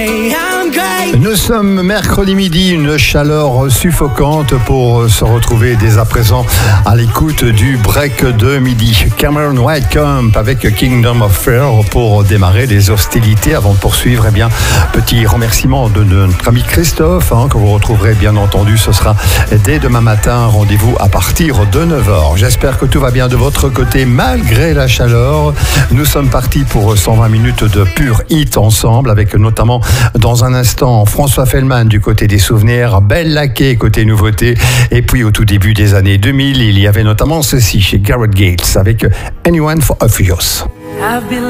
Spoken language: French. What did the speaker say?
Nous sommes mercredi midi, une chaleur suffocante pour se retrouver dès à présent à l'écoute du break de midi. Cameron Whitecomb avec Kingdom of Fear pour démarrer les hostilités. Avant de poursuivre, petit remerciement de notre ami Christophe, que vous retrouverez bien entendu. Ce sera dès demain matin, rendez-vous à partir de 9h. J'espère que tout va bien de votre côté malgré la chaleur. Nous sommes partis pour 120 minutes de pur hit ensemble, avec notamment dans un instant François Fellman du côté des souvenirs, Belle Laquet côté nouveauté, et puis au tout début des années 2000, il y avait notamment ceci chez Gareth Gates avec Anyone for a Few.